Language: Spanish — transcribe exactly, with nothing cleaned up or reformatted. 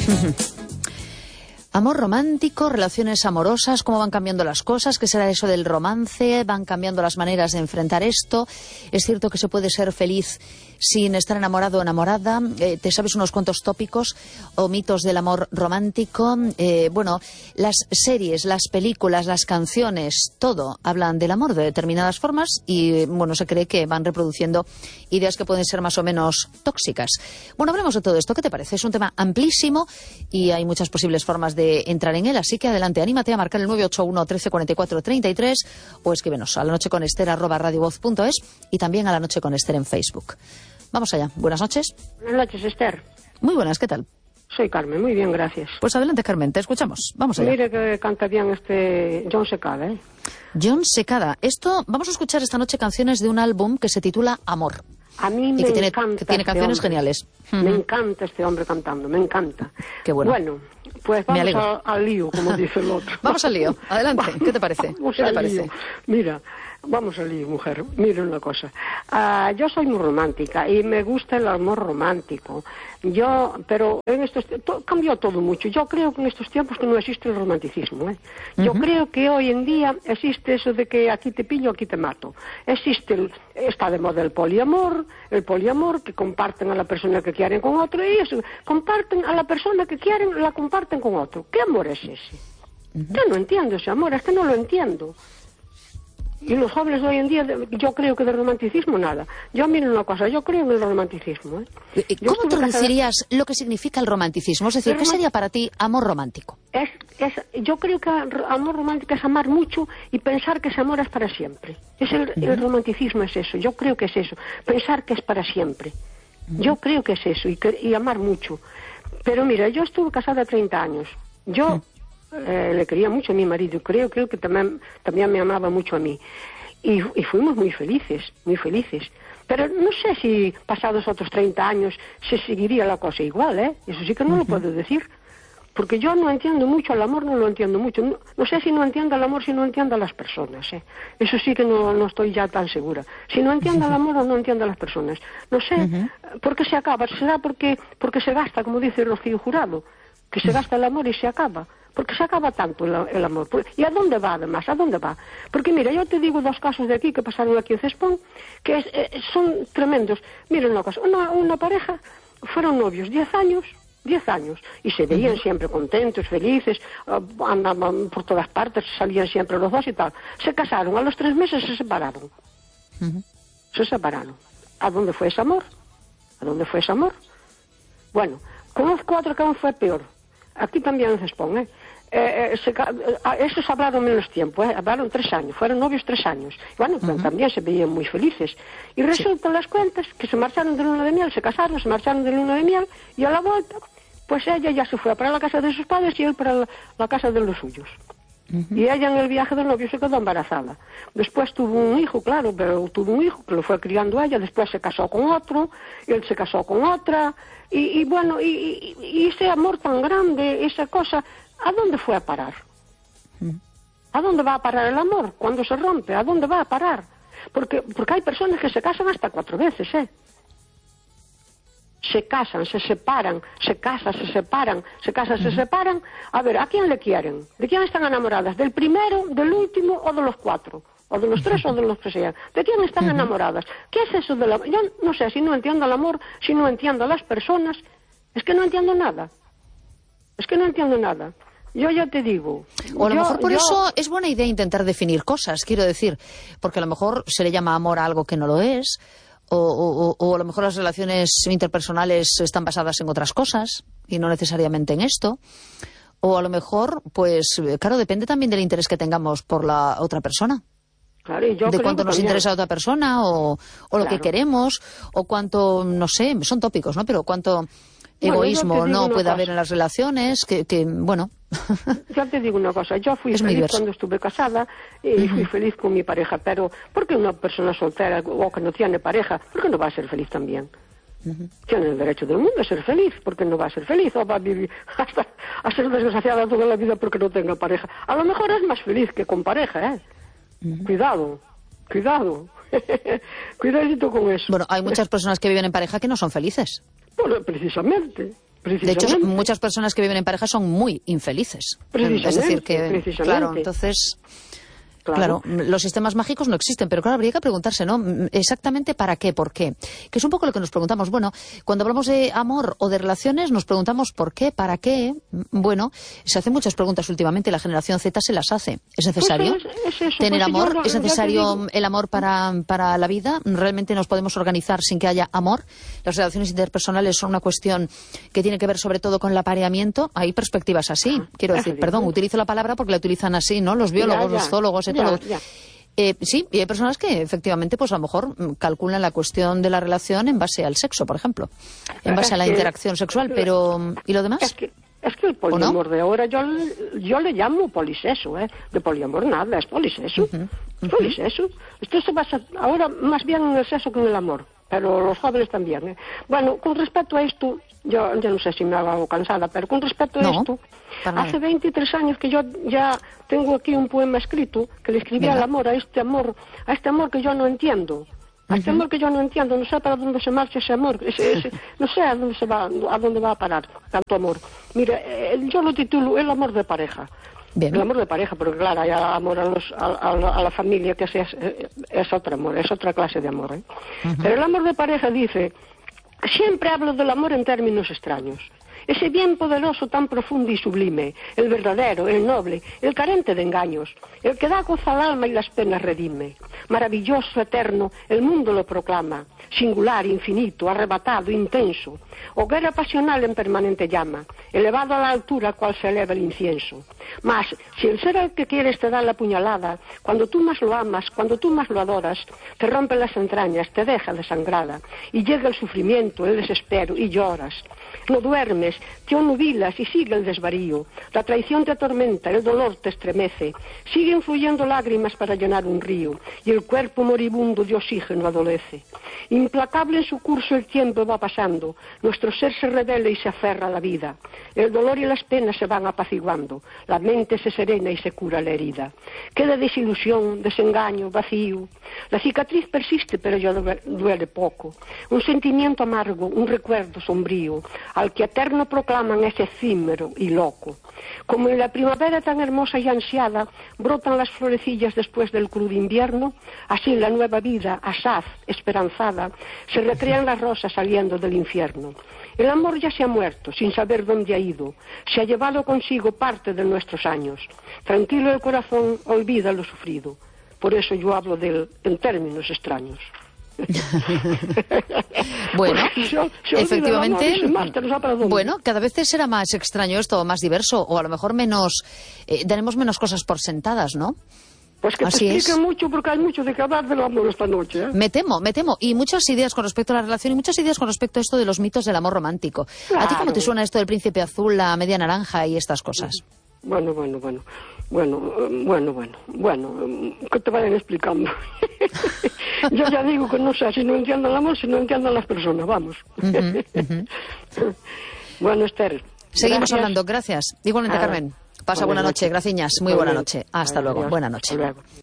Amor romántico, relaciones amorosas, cómo van cambiando las cosas, qué será eso del romance, van cambiando las maneras de enfrentar esto. Es cierto que se puede ser feliz sin estar enamorado o enamorada. Eh, ¿Te sabes unos cuantos tópicos o mitos del amor romántico? Eh, bueno, las series, las películas, las canciones, todo hablan del amor de determinadas formas y, bueno, se cree que van reproduciendo ideas que pueden ser más o menos tóxicas. Bueno, hablemos de todo esto. ¿Qué te parece? Es un tema amplísimo y hay muchas posibles formas de de entrar en él, así que adelante, anímate a marcar el nueve ocho uno, trece, cuarenta y cuatro, treinta y tres o escríbenos a la noche con Esther arroba radiovoz punto es y también a la noche con Esther en Facebook. Vamos allá, buenas noches. Buenas noches, Esther. Muy buenas, ¿qué tal? Soy Carmen, muy bien, gracias. Pues adelante, Carmen, te escuchamos, vamos allá. Mire que canta bien este Jon Secada, ¿eh? Jon Secada, esto, vamos a escuchar esta noche canciones de un álbum que se titula Amor. A mí me y que tiene, encanta que tiene este canciones hombre. geniales. Me uh-huh. encanta este hombre cantando, me encanta. Qué bueno. Bueno, pues vamos a, al lío, como dice el otro. Vamos al lío, adelante, ¿qué te parece? Vamos ¿Qué te parece? Lío. Mira, vamos al lío, mujer. Mira una cosa. Uh, yo soy muy romántica y me gusta el amor romántico. Yo, pero en estos to, cambió todo mucho. Yo creo que en estos tiempos que no existe el romanticismo, ¿eh? Yo uh-huh. creo que hoy en día existe eso de que aquí te pillo, aquí te mato. Existe, el, está de moda el poliamor, el poliamor que comparten a la persona que quieren con otro y eso, comparten a la persona que quieren, la comparten con otro. ¿Qué amor es ese? Uh-huh. Yo no entiendo ese amor, es que no lo entiendo. Y los jóvenes de hoy en día, yo creo que de romanticismo nada. Yo, miren una cosa, yo creo en el romanticismo, ¿eh? ¿Cómo traducirías casada... lo que significa el romanticismo? Es decir, ¿qué sería para ti amor romántico? Es, es, yo creo que amor romántico es amar mucho y pensar que ese amor es para siempre. Es el, uh-huh. el romanticismo es eso, yo creo que es eso. Pensar que es para siempre. Uh-huh. Yo creo que es eso, y, que, y amar mucho. Pero mira, yo estuve casada treinta años. Yo... Uh-huh. Eh, le quería mucho a mi marido, creo, creo que también, también me amaba mucho a mí. Y, y fuimos muy felices, muy felices. Pero no sé si pasados otros treinta años se seguiría la cosa igual, ¿eh? Eso sí que no uh-huh. lo puedo decir. Porque yo no entiendo mucho el amor, no lo entiendo mucho. No, no sé si no entiendo el amor, si no entiendo a las personas, ¿eh? Eso sí que no, no estoy ya tan segura. Si no entiendo el amor o no entiendo a las personas. No sé uh-huh. por qué se acaba. ¿Será porque, porque se gasta, como dice Rocío Jurado? Que se gasta el amor y se acaba. Porque se acaba tanto el, el amor. ¿Y a dónde va, además? ¿A dónde va? Porque, mira, yo te digo dos casos de aquí que pasaron aquí en Cespón, que es, eh, son tremendos. Mira una cosa, una, una pareja, fueron novios diez años, diez años, y se veían uh-huh. siempre contentos, felices, uh, andaban por todas partes, salían siempre los dos y tal. Se casaron, a los tres meses se separaron. Uh-huh. Se separaron. ¿A dónde fue ese amor? ¿A dónde fue ese amor? Bueno, conozco otro que aún fue peor. Aquí también en Cespón, ¿eh? Eh, eh, se, eh, estos hablaron menos tiempo, ¿eh? Hablaron tres años, fueron novios tres años. Bueno, uh-huh. también se veían muy felices. Y resultan sí. las cuentas que se marcharon de luna de miel, se casaron, se marcharon de luna de miel, y a la vuelta, pues ella ya se fue para la casa de sus padres y él para la, la casa de los suyos. Uh-huh. Y ella en el viaje del novio se quedó embarazada. Después tuvo un hijo, claro, pero tuvo un hijo que lo fue criando ella, después se casó con otro, y él se casó con otra, y, y bueno, y, y, y ese amor tan grande, esa cosa, ¿a dónde fue a parar? Uh-huh. ¿A dónde va a parar el amor cuando se rompe? ¿A dónde va a parar? Porque, porque hay personas que se casan hasta cuatro veces, ¿eh? Se casan, se separan, se casan, se separan, se casan, uh-huh. se separan. A ver, ¿a quién le quieren? ¿De quién están enamoradas? ¿Del primero, del último o de los cuatro? ¿O de los tres uh-huh. o de los que sean? ¿De quién están uh-huh. enamoradas? ¿Qué es eso del amor? Yo no sé, si no entiendo el amor, si no entiendo a las personas, es que no entiendo nada. Es que no entiendo nada. Yo ya te digo. O a lo yo, mejor por yo... eso es buena idea intentar definir cosas, quiero decir, porque a lo mejor se le llama amor a algo que no lo es. O, o, o a lo mejor las relaciones interpersonales están basadas en otras cosas y no necesariamente en esto. O a lo mejor, pues, claro, depende también del interés que tengamos por la otra persona. Claro, y yo de cuánto nos también. interesa a otra persona o, o claro. lo que queremos o cuánto, no sé, son tópicos, ¿no? Pero cuánto egoísmo bueno, no puede cosa. haber en las relaciones, que, que bueno... Ya te digo una cosa, yo fui es feliz cuando estuve casada y uh-huh. fui feliz con mi pareja, pero ¿por qué una persona soltera o que no tiene pareja, por qué no va a ser feliz también? Uh-huh. Tiene el derecho del mundo a ser feliz, ¿por qué no va a ser feliz? O va a vivir hasta a ser desgraciada toda la vida porque no tenga pareja. A lo mejor es más feliz que con pareja, ¿eh? Uh-huh. Cuidado, cuidado, cuidadito con eso. Bueno, hay muchas personas que viven en pareja que no son felices. Bueno, precisamente. De hecho, muchas personas que viven en pareja son muy infelices. Es decir, que, claro, entonces... Claro. claro, los sistemas mágicos no existen, pero claro, habría que preguntarse, ¿no? Exactamente para qué, por qué. Que es un poco lo que nos preguntamos. Bueno, cuando hablamos de amor o de relaciones, nos preguntamos por qué, para qué. Bueno, se hacen muchas preguntas últimamente, la generación Z se las hace. ¿Es necesario pues es, es eso, tener pues amor? yo, ¿Es necesario el amor para, para la vida? ¿Realmente nos podemos organizar sin que haya amor? Las relaciones interpersonales son una cuestión que tiene que ver sobre todo con el apareamiento. Hay perspectivas así. Quiero decir, perdón, utilizo la palabra porque la utilizan así, ¿no? Los biólogos, los zoólogos, Ya, ya. Eh, sí, y hay personas que efectivamente pues a lo mejor calculan la cuestión de la relación en base al sexo, por ejemplo, en base es a la que, interacción sexual, pero ¿y lo demás? Es que, es que el poliamor no? de ahora yo, yo le llamo poliseso, ¿eh? De poliamor nada, es poliseso. Uh-huh, uh-huh. Poliseso. Esto se basa ahora más bien en el sexo que en el amor, pero los jóvenes también, ¿eh? Bueno, con respecto a esto, yo ya no sé si me hago cansada, pero con respecto a no, esto, hace veintitrés años que yo ya tengo aquí un poema escrito que le escribí al amor, a este amor, a este amor que yo no entiendo, a este uh-huh. amor que yo no entiendo, no sé para dónde se marcha ese amor, ese, ese, no sé a dónde se va, a dónde va a parar tanto amor. Mira, eh, yo lo titulo El amor de pareja. Bien. El amor de pareja, porque claro, hay amor a, los, a, a, a la familia, que es, es, es otro amor, es otra clase de amor, ¿eh? Uh-huh. Pero el amor de pareja dice, siempre hablo del amor en términos extraños. Ese bien poderoso, tan profundo y sublime, el verdadero, el noble, el carente de engaños, el que da gozo al alma y las penas redime. Maravilloso, eterno, el mundo lo proclama, singular, infinito, arrebatado, intenso, hoguera pasional en permanente llama, elevado a la altura cual se eleva el incienso. Mas, si el ser al que quieres te da la puñalada, cuando tú más lo amas, cuando tú más lo adoras, te rompe las entrañas, te deja desangrada, y llega el sufrimiento, el desespero, y lloras. No duermes, te onubilas y sigue el desvarío. La traición te atormenta, el dolor te estremece. Siguen fluyendo lágrimas para llenar un río, y el cuerpo moribundo de oxígeno adolece. Implacable en su curso el tiempo va pasando, nuestro ser se revela y se aferra a la vida. El dolor y las penas se van apaciguando, la mente se serena y se cura la herida. Queda desilusión, desengaño, vacío. La cicatriz persiste, pero ya duele poco. Un sentimiento amargo, un recuerdo sombrío, al que eterno proclaman es efímero y loco. Como en la primavera tan hermosa y ansiada brotan las florecillas después del crudo invierno, así la nueva vida, asaz, esperanzada, se recrean las rosas saliendo del infierno. El amor ya se ha muerto, sin saber dónde ha ido, se ha llevado consigo parte de nuestros años. Tranquilo el corazón, olvida lo sufrido. Por eso yo hablo de él en términos extraños. Bueno, se, se efectivamente, amor, bueno, cada vez será más extraño esto, más diverso, o a lo mejor menos, eh, daremos menos cosas por sentadas, ¿no? Pues que Así te explique es. mucho, porque hay mucho de que hablar del amor esta noche, ¿eh? Me temo, me temo. Y muchas ideas con respecto a la relación y muchas ideas con respecto a esto de los mitos del amor romántico. Claro. ¿A ti cómo te suena esto del príncipe azul, la media naranja y estas cosas? Bueno, bueno, bueno, bueno, bueno, bueno, bueno, que te vayan explicando. Yo ya digo que no sé si no entiendo el amor, si no entiendo a las personas, vamos. Uh-huh, uh-huh. Bueno, Esther. Seguimos gracias. hablando, gracias. Igualmente, ah, Carmen. Pasa buena noche, graciñas. Muy buena noche. Hasta luego, buena noche. Hasta luego.